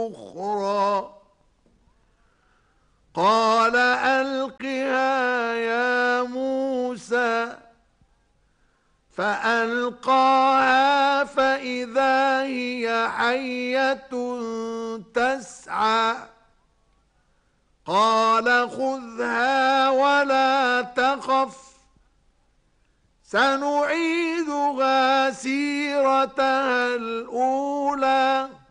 أخرى قال ألقها يا موسى فألقاها فإذا هي حية تسعى قال خذها ولا تخف سنعيدها سيرتها الأولى